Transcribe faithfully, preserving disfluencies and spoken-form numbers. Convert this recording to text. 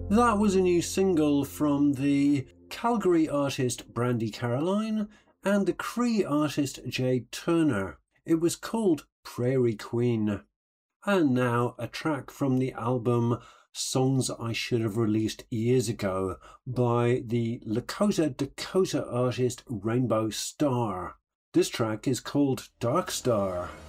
That was a new single from the Calgary artist Brandi Caroline and the Cree artist Jade Turner. It was called Prairie Queen. And now a track from the album Songs I Should Have Released Years Ago by the Lakota Dakota artist Rainbow Star. This track is called Dark Star.